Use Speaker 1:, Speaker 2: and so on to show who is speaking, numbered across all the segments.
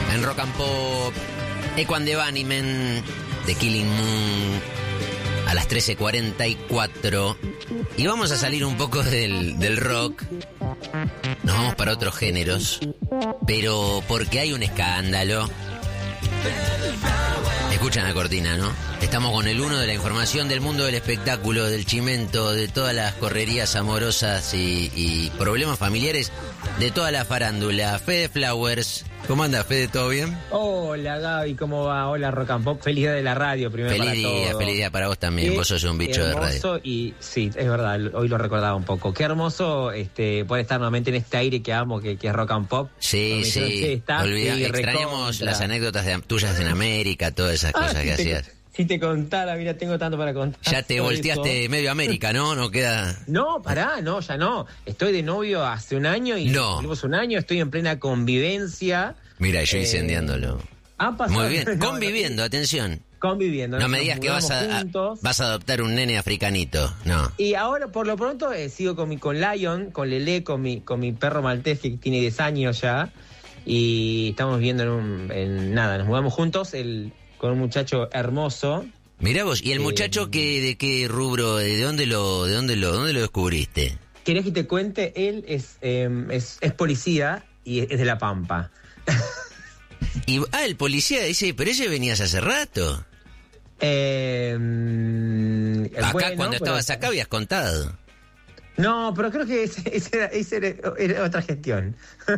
Speaker 1: En Rock and Pop, Equan de Bunnymen, The Killing Moon, a las 13:44. Y vamos a salir un poco del rock. Nos vamos para otros géneros. Pero porque hay un escándalo. Escuchan la cortina, ¿no? Estamos con el uno de la información del mundo del espectáculo, del chimento, de todas las correrías amorosas y problemas familiares de toda la farándula. Fede Flowers. ¿Cómo anda, Fede? ¿Todo bien?
Speaker 2: Hola, Gaby, ¿cómo va? Hola, Rock and Pop. Feliz día de la radio, primero para todos.
Speaker 1: Feliz día para vos también. Vos sos un bicho de radio.
Speaker 2: Y sí, es verdad, hoy lo recordaba un poco. Qué hermoso poder estar nuevamente en este aire que amo, que es Rock and Pop.
Speaker 1: Sí. Extrañamos las anécdotas tuyas en América, todas esas cosas que hacías.
Speaker 2: Si te contara, mira, tengo tanto para contar.
Speaker 1: Ya te volteaste medio América, ¿no? No queda...
Speaker 2: No, pará, no, ya no. Estoy de novio hace un año y tuvimos un año, estoy en plena convivencia.
Speaker 1: Mira, yo incendiándolo.
Speaker 2: Ha pasado...
Speaker 1: Muy bien, conviviendo, atención.
Speaker 2: Conviviendo.
Speaker 1: No me digas que vas a adoptar un nene africanito, no.
Speaker 2: Y ahora, por lo pronto, sigo con Lion, con Lele, con mi perro maltés que tiene 10 años ya. Y estamos viendo nos mudamos juntos, con un muchacho hermoso.
Speaker 1: Mirá vos, ¿y el muchacho de qué rubro, de dónde lo descubriste?
Speaker 2: ¿Querés que te cuente? Él es policía y es de La Pampa.
Speaker 1: El policía dice, pero ese venías hace rato. Acá, cuando estabas acá habías contado.
Speaker 2: No, pero creo que ese era otra gestión.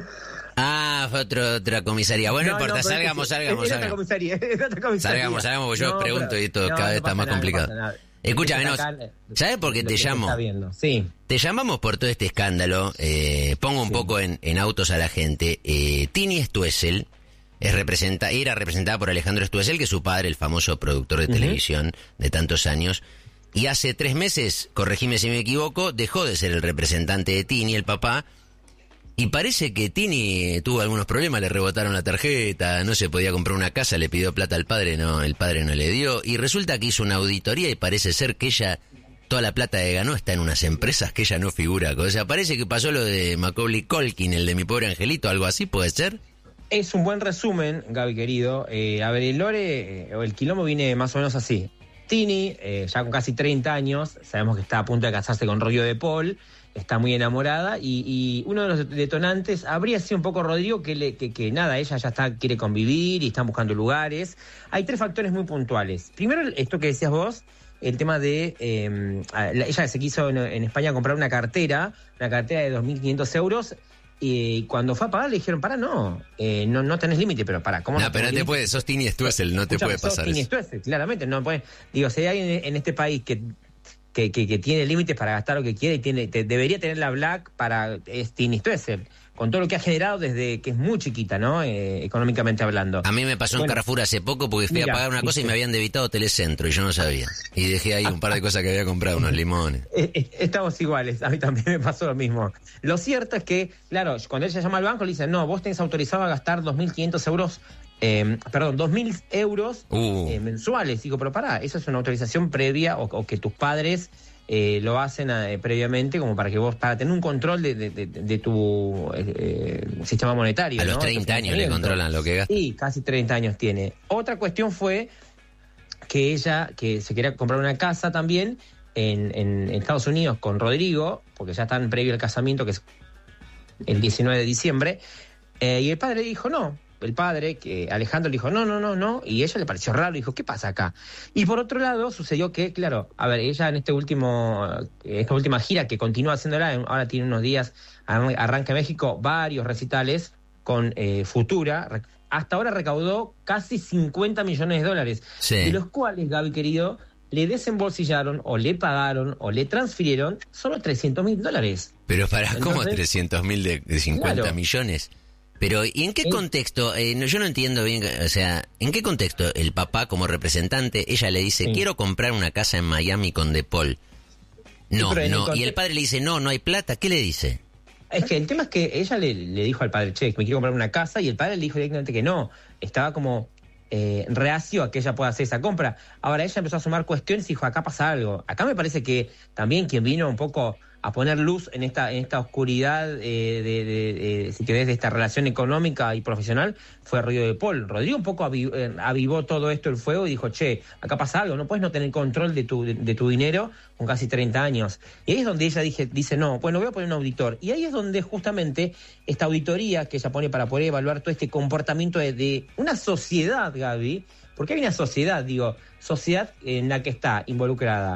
Speaker 1: Fue otra comisaría. Bueno, no importa, salgamos.
Speaker 2: Otra comisaría.
Speaker 1: Salgamos, porque yo pregunto y todo cada vez está más complicado. Escúchame, ¿sabes por qué te llamo?
Speaker 2: Sí.
Speaker 1: Te llamamos por todo este escándalo. Pongo un poco en autos a la gente. Tini Stoessel era representada por Alejandro Stoessel, que es su padre, el famoso productor de televisión de tantos años. Y hace 3 meses, corregime si me equivoco, dejó de ser el representante de Tini, el papá. Y parece que Tini tuvo algunos problemas, le rebotaron la tarjeta, no se podía comprar una casa, le pidió plata al padre, el padre no le dio. Y resulta que hizo una auditoría y parece ser que ella, toda la plata que ganó está en unas empresas que ella no figura. O sea, parece que pasó lo de Macaulay Culkin, el de Mi Pobre Angelito, algo así, ¿puede ser?
Speaker 2: Es un buen resumen, Gaby querido. El lore o el quilombo viene más o menos así. Tini, ya con casi 30 años, sabemos que está a punto de casarse con Rodrigo de Paul, está muy enamorada y uno de los detonantes habría sido un poco Rodrigo, que ella ya quiere convivir y están buscando lugares. Hay 3 factores muy puntuales. Primero, esto que decías vos, el tema de... ella se quiso en España comprar una cartera de 2.500 euros. Y cuando fue a pagar le dijeron, no tenés límite, pero ¿cómo no?
Speaker 1: Pero no te puede, sos Tini Stoessel, no te puede pasar eso.
Speaker 2: Tini Stoessel, claramente, no puede. Digo, si hay alguien en este país que tiene límites para gastar lo que quiere y debería tener la Black es Tini Stoessel, con todo lo que ha generado desde que es muy chiquita, ¿no? Económicamente hablando.
Speaker 1: A mí me pasó en Carrefour hace poco porque fui a pagar una cosa y me habían debitado Telecentro y yo no sabía. Y dejé ahí un par de cosas que había comprado, unos limones.
Speaker 2: Estamos iguales, a mí también me pasó lo mismo. Lo cierto es que, claro, cuando ella llama al banco le dicen, no, vos tenés autorizado a gastar 2.500 euros, 2.000 euros mensuales. Digo, pero esa es una autorización previa o que tus padres... lo hacen previamente como para tener un control de tu sistema monetario.
Speaker 1: A los 30 años le controlan lo que gasta.
Speaker 2: Sí, casi 30 años tiene. Otra cuestión fue que ella, que se quería comprar una casa también en Estados Unidos con Rodrigo, porque ya están previo al casamiento, que es el 19 de diciembre, y el padre dijo no. El padre, que Alejandro, le dijo no, y a ella le pareció raro, dijo, ¿qué pasa acá? Y por otro lado, sucedió que, claro, ella en esta última gira que continúa haciéndola, ahora tiene unos días, arranca en México varios recitales con Futura, hasta ahora recaudó casi $50 millones,
Speaker 1: sí.
Speaker 2: De los cuales, Gaby querido, le desembolsillaron, o le pagaron, o le transfirieron solo $300.000.
Speaker 1: Pero ¿cómo 300.000 de 50
Speaker 2: claro.
Speaker 1: millones? Pero, ¿y en qué contexto? Yo no entiendo bien, o sea, ¿en qué contexto el papá como representante, ella le dice, quiero comprar una casa en Miami con De Paul? No, y el padre le dice, no hay plata, ¿qué le dice?
Speaker 2: Es que el tema es que ella le dijo al padre, me quiero comprar una casa, y el padre le dijo directamente que no, estaba como reacio a que ella pueda hacer esa compra. Ahora ella empezó a sumar cuestiones y dijo, acá pasa algo. Acá me parece que también quien vino un poco a poner luz en esta oscuridad si querés, de esta relación económica y profesional fue Rodrigo de Paul. Rodrigo un poco avivó todo esto el fuego y dijo, che, acá pasa algo, no puedes no tener control de tu dinero con casi 30 años. Y ahí es donde ella dice, no, bueno, voy a poner un auditor. Y ahí es donde justamente esta auditoría que ella pone para poder evaluar todo este comportamiento de una sociedad, Gaby, porque hay una sociedad en la que está involucrado,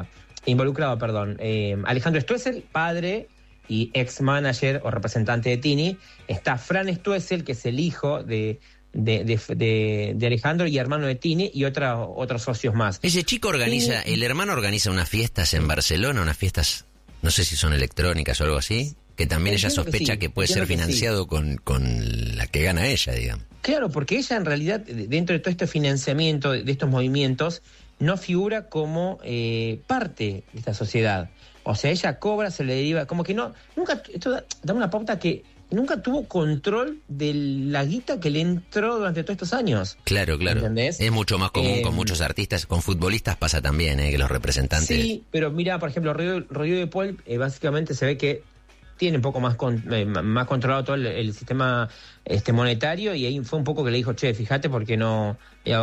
Speaker 2: Alejandro Stoessel, padre y ex manager o representante de Tini. Está Fran Stoessel, que es el hijo de Alejandro y hermano de Tini, y otros socios más.
Speaker 1: Ese chico organiza, el hermano organiza unas fiestas en Barcelona, unas fiestas, no sé si son electrónicas o algo así, que también ella sospecha que puede ser financiado con la que gana ella, digamos.
Speaker 2: Claro, porque ella en realidad, dentro de todo este financiamiento, de estos movimientos, no figura como parte de esta sociedad. O sea, ella cobra, se le deriva, como que nunca, esto da una pauta que nunca tuvo control de la guita que le entró durante todos estos años.
Speaker 1: Claro.
Speaker 2: ¿Entendés?
Speaker 1: Es mucho más común con muchos artistas, con futbolistas pasa también, que los representantes...
Speaker 2: Sí, pero mira, por ejemplo, Rodrigo de Paul básicamente se ve que tiene un poco más controlado todo el sistema monetario, y ahí fue un poco que le dijo, che, fíjate porque no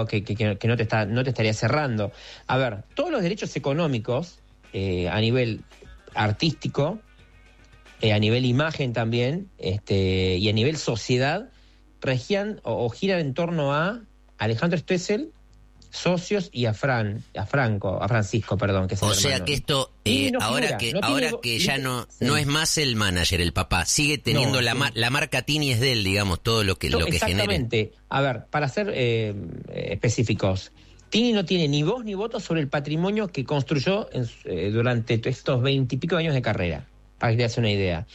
Speaker 2: te estaría cerrando. A ver, todos los derechos económicos a nivel artístico, a nivel imagen también, y a nivel sociedad, regían o giran en torno a Alejandro Stoessel, socios, y a Francisco, que es el
Speaker 1: o sea
Speaker 2: hermano.
Speaker 1: Que esto, ahora que ya no es más el manager, el papá, sigue teniendo la marca Tini es de él, digamos, todo lo que genere.
Speaker 2: Exactamente. A ver, para ser específicos, Tini no tiene ni voz ni voto sobre el patrimonio que construyó durante estos 20 y pico años de carrera, para que te hagas una idea.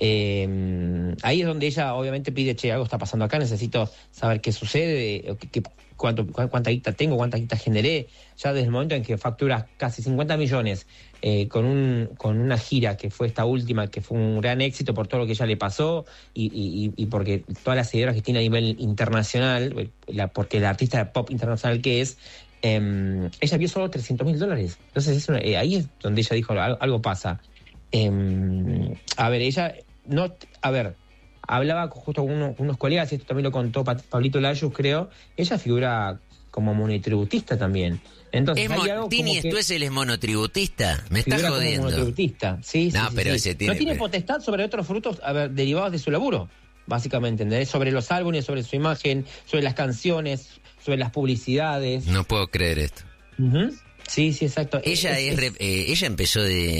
Speaker 2: Ahí es donde ella obviamente pide, che, algo está pasando acá, necesito saber qué sucede, cuánta guita tengo, cuánta guita generé. Ya desde el momento en que facturas casi 50 millones con una gira que fue esta última, que fue un gran éxito por todo lo que ella le pasó y porque todas las seguidoras que tiene a nivel internacional, porque la artista de pop internacional que es, ella vio solo $300,000. Entonces ahí es donde ella dijo, algo pasa. Hablaba justo con unos colegas, y esto también lo contó Pablito Layuz, creo. Ella figura como monotributista también. Entonces,
Speaker 1: Tini Stoessel es monotributista. Me estás jodiendo.
Speaker 2: Monotributista, sí.
Speaker 1: Pero
Speaker 2: sí.
Speaker 1: Tiene,
Speaker 2: no tiene potestad sobre otros frutos derivados de su laburo, básicamente, ¿entendés? Sobre los álbumes, sobre su imagen, sobre las canciones, sobre las publicidades.
Speaker 1: No puedo creer esto.
Speaker 2: Uh-huh. Sí, exacto.
Speaker 1: Ella ella empezó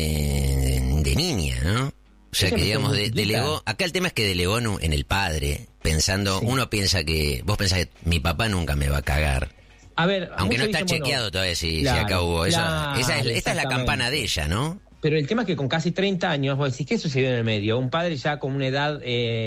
Speaker 1: de niña, ¿no? O sea, que digamos, delegó... Acá el tema es que delegó en el padre, pensando... Sí. Vos pensás que mi papá nunca me va a cagar.
Speaker 2: A ver...
Speaker 1: Aunque no está chequeado todavía si acá hubo eso. Esta es la campana de ella, ¿no?
Speaker 2: Pero el tema es que con casi 30 años, vos decís, ¿qué sucedió en el medio? Un padre ya con una edad...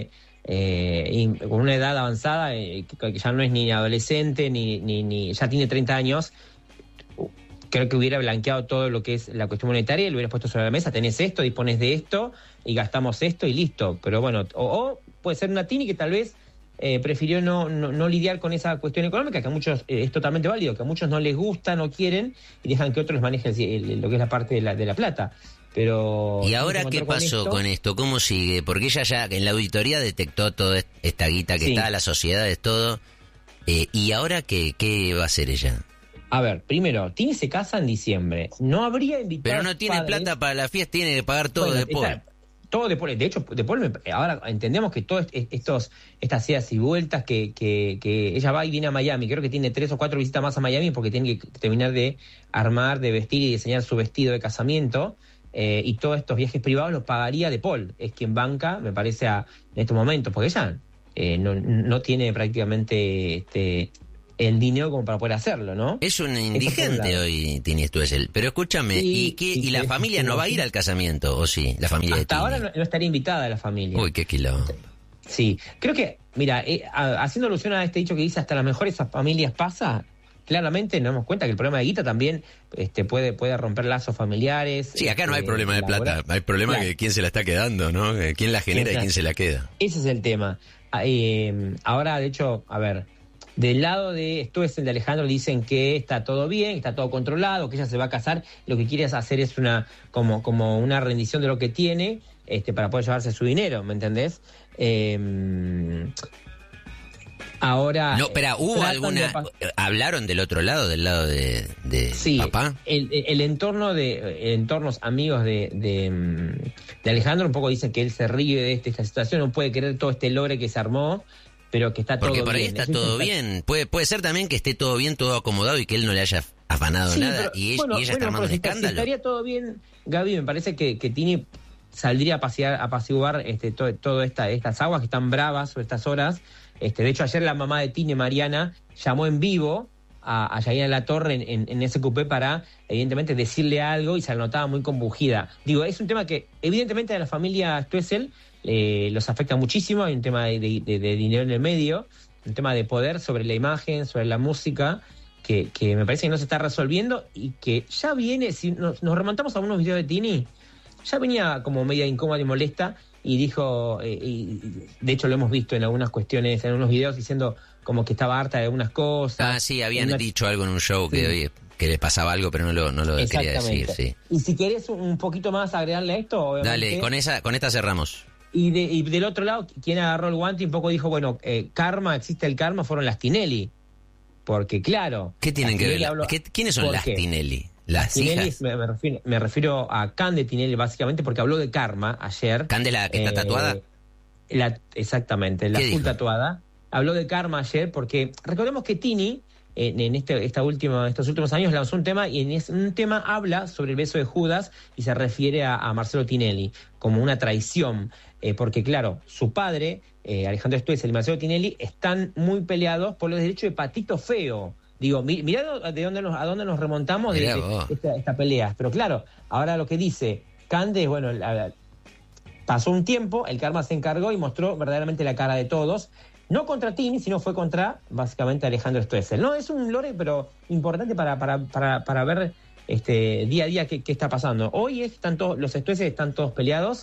Speaker 2: con una edad avanzada, que ya no es ni adolescente, ni ya tiene 30 años... Creo que hubiera blanqueado todo lo que es la cuestión monetaria y lo hubiera puesto sobre la mesa. Tenés esto, dispones de esto y gastamos esto y listo. Pero bueno, o puede ser una Tini que tal vez prefirió no lidiar con esa cuestión económica, que a muchos es totalmente válido, que a muchos no les gusta, no quieren y dejan que otros manejen lo que es la parte de la plata. Pero
Speaker 1: ¿y ahora qué pasó con esto? ¿Cómo sigue? Porque ella ya en la auditoría detectó toda esta guita que está, las sociedades, todo. ¿Y ahora qué va a hacer ella?
Speaker 2: A ver, primero, Tini se casa en diciembre. No habría invitado.
Speaker 1: Pero no tiene plata para la fiesta, tiene que pagar todo de Paul.
Speaker 2: Todo de Paul. De hecho, de Paul ahora entendemos que todas estas idas y vueltas que ella va y viene a Miami. Creo que tiene 3 o 4 visitas más a Miami porque tiene que terminar de armar, de vestir y diseñar su vestido de casamiento. Y todos estos viajes privados los pagaría de Paul. Es quien banca, me parece, en estos momentos. Porque ella no tiene prácticamente... el dinero como para poder hacerlo, ¿no?
Speaker 1: Es un indigente hoy, Tini Stoessel. Pero escúchame, ¿y la familia no va a ir al casamiento? ¿O sí? La familia
Speaker 2: hasta
Speaker 1: de Tini.
Speaker 2: Ahora no estaría invitada la familia.
Speaker 1: Uy, qué quilombo.
Speaker 2: Sí, creo que, mira, haciendo alusión a este dicho que dice hasta las mejores familias pasa, claramente nos damos cuenta que el problema de guita también puede romper lazos familiares.
Speaker 1: Sí, acá no hay problema de plata, hay problema de quién se la está quedando, ¿no? Quién la genera y quién se la queda.
Speaker 2: Ese es el tema. Ahora, de hecho, a ver... Del lado de Stoessel, de Alejandro, dicen que está todo bien, que está todo controlado, que ella se va a casar, lo que quiere hacer es como una rendición de lo que tiene, para poder llevarse su dinero, ¿me entendés? Ahora...
Speaker 1: No, pero ¿hubo alguna... ¿Hablaron del otro lado, del lado de
Speaker 2: sí,
Speaker 1: papá?
Speaker 2: El entornos amigos de Alejandro un poco dicen que él se ríe de esta situación, no puede creer todo este logre que se armó, pero que está todo bien.
Speaker 1: Porque por ahí está todo bien. Puede ser también que esté todo bien, todo acomodado y que él no le haya afanado nada, y ella está armando un escándalo.
Speaker 2: Estaría todo bien, Gaby, me parece que Tini saldría a apaciguar todas estas aguas que están bravas sobre estas horas. De hecho, ayer la mamá de Tini, Mariana, llamó en vivo a Yanina Latorre en ese cupé para, evidentemente, decirle algo, y se la notaba muy compungida. Digo, es un tema que, evidentemente, a la familia Stoessel los afecta muchísimo. Hay un tema de dinero en el medio, un tema de poder sobre la imagen, sobre la música, que me parece que no se está resolviendo y que ya viene, si nos remontamos a unos videos de Tini, ya venía como media incómoda y molesta, y dijo, y de hecho lo hemos visto en algunas cuestiones, en unos videos, diciendo como que estaba harta de algunas cosas.
Speaker 1: Ah, sí, habían dicho algo en un show, sí, que le pasaba algo, pero no lo quería decir, sí.
Speaker 2: Y si querés un poquito más agregarle a esto, obviamente...
Speaker 1: Dale, con esta cerramos.
Speaker 2: Y del otro lado, quien agarró el guante y un poco dijo, bueno, existe el karma, fueron las Tinelli. Porque claro...
Speaker 1: ¿Qué tienen que ver? ¿Quiénes son las Tinelli? ¿Las
Speaker 2: Tinelli,
Speaker 1: hijas?
Speaker 2: Me refiero a Cande Tinelli, básicamente, porque habló de karma ayer.
Speaker 1: ¿Cande la que está tatuada?
Speaker 2: Exactamente, la full tatuada. Habló de karma ayer porque recordemos que Tini en estos últimos años lanzó un tema, y en un tema habla sobre el beso de Judas y se refiere a Marcelo Tinelli como una traición, porque claro, su padre, Alejandro Stoessel y Marcelo Tinelli, están muy peleados por los derechos de Patito Feo. Digo, mirá a dónde nos remontamos de esta pelea. Pero claro, ahora lo que dice Cande es, bueno, pasó un tiempo, el karma se encargó y mostró verdaderamente la cara de todos. No contra Tini, sino fue contra, básicamente, Alejandro Stoessel. No, es un lore, pero importante para ver día a día qué está pasando. Hoy los Stoessel están todos peleados,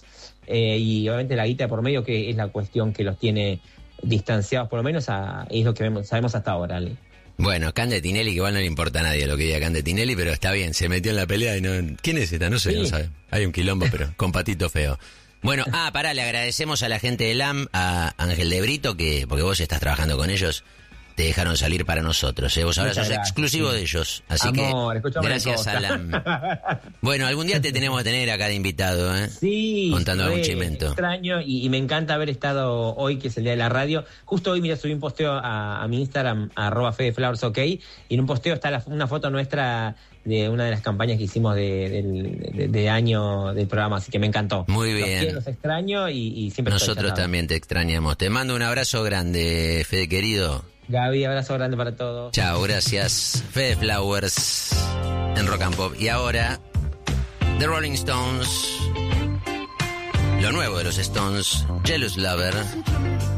Speaker 2: y obviamente la guita de por medio, que es la cuestión que los tiene distanciados, por lo menos, es lo que sabemos hasta ahora, Ale.
Speaker 1: Bueno, Cande Tinelli, que igual no le importa a nadie lo que diga Cande Tinelli, pero está bien, se metió en la pelea y no... ¿Quién es esta? No sé, no sabe. Hay un quilombo, pero con Patito Feo. Bueno, le agradecemos a la gente de LAM, a Ángel de Brito, porque vos estás trabajando con ellos, te dejaron salir para nosotros. Vos ahora sos exclusivo de ellos, así que gracias a LAM. Bueno, algún día te tenemos que tener acá de invitado,
Speaker 2: Sí,
Speaker 1: contando algún chimento.
Speaker 2: Extraño, y me encanta haber estado hoy, que es el día de la radio. Justo hoy, mira, subí un posteo a mi Instagram, @FedeFlowersOK, y en un posteo está una foto nuestra de una de las campañas que hicimos de año del programa, así que me encantó.
Speaker 1: Muy bien.
Speaker 2: Los extraño y siempre
Speaker 1: nosotros también te extrañamos. Te mando un abrazo grande, Fede querido.
Speaker 2: Gaby, abrazo grande para todos.
Speaker 1: Chao, gracias. Fede Flowers en Rock and Pop. Y ahora, The Rolling Stones. Lo nuevo de los Stones, Jealous Lover.